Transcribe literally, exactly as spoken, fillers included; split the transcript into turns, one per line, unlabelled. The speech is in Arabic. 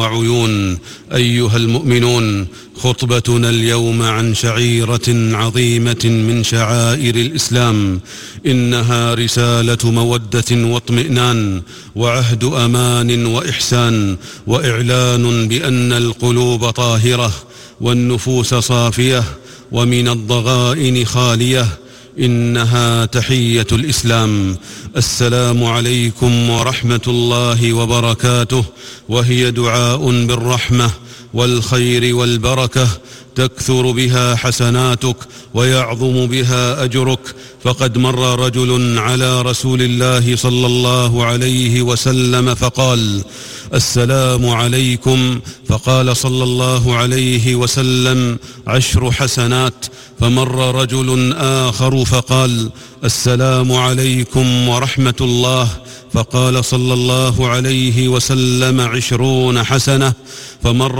وعيون. أيها المؤمنون، خطبتنا اليوم عن شعيرة عظيمة من شعائر الإسلام، إنها رسالة مودة واطمئنان وعهد أمان وإحسان، وإعلان بأن القلوب طاهرة والنفوس صافية ومن الضغائن خالية. إنها تحية الإسلام. السلام عليكم ورحمة الله وبركاته، وهي دعاء بالرحمة والخير والبركة، تكثر بها حسناتك ويعظم بها أجرك. فقد مر رجل على رسول الله صلى الله عليه وسلم فقال: السلام عليكم. فقال صلى الله عليه وسلم: عشر حسنات. فمر رجل آخر فقال: السلام عليكم ورحمة الله. فقال صلى الله عليه وسلم: عشرون حسنة. فمر